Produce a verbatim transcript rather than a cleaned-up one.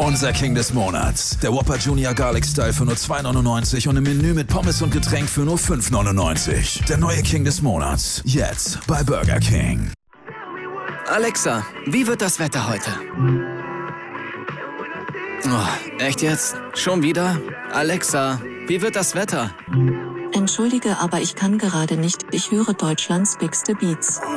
Unser King des Monats. Der Whopper Junior Garlic Style für nur zwei neunundneunzig und im Menü mit Pommes und Getränk für nur fünf neunundneunzig. Der neue King des Monats. Jetzt bei Burger King. Alexa, wie wird das Wetter heute? Oh, echt jetzt? Schon wieder? Alexa, wie wird das Wetter? Entschuldige, aber ich kann gerade nicht. Ich höre Deutschlands Bigste Beats.